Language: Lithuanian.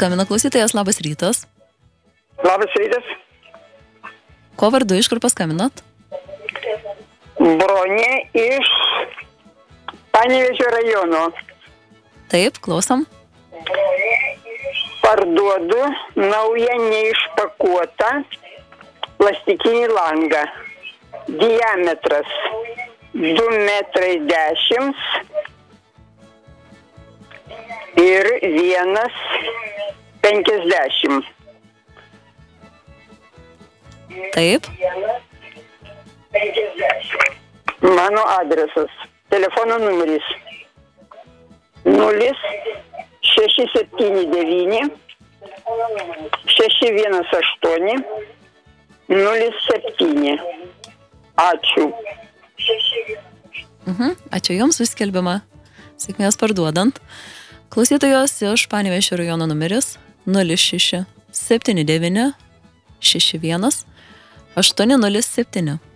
Skambina klausytojas, labas rytas. Labas rytas. Kuo vardu, iš kur paskambinot? Bronė iš Panevėžio rajono. Taip, klausom. Parduodu naują neišpakuotą plastikinį langą. Diametras 2,10 m ir 1,50 m. Taip. Mano adresas. Telefono numeris 0679 618 07. Ačiū. Ačiū Jums už skelbimą. Sėkmės parduodant. Klausytojos iš Panevėžio rajono numeris 0679 61 807.